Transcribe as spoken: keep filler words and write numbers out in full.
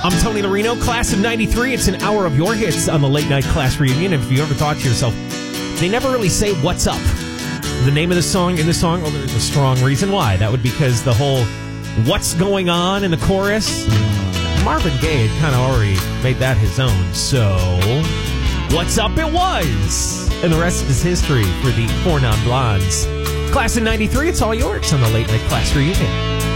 I'm Tony Larino, class of ninety-three. It's an hour of your hits on the Late Night Class Reunion. If you ever thought to yourself, they never really say what's up. The name of the song, in the song, well, there's a strong reason why. That would be because the whole what's going on in the chorus, Marvin Gaye had kind of already made that his own. So, what's up it was. And the rest is history for the Four Non Blondes. Class of ninety-three, it's all yours on the Late Night Class Reunion.